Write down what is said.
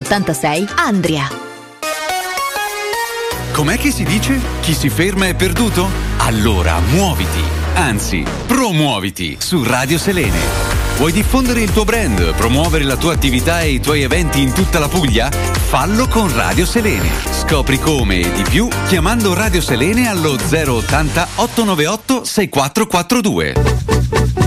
86 Andria. Com'è che si dice? Chi si ferma è perduto? Allora muoviti, anzi promuoviti su Radio Selene. Vuoi diffondere il tuo brand, promuovere la tua attività e i tuoi eventi in tutta la Puglia? Fallo con Radio Selene. Scopri come e di più chiamando Radio Selene allo 080 898 6442.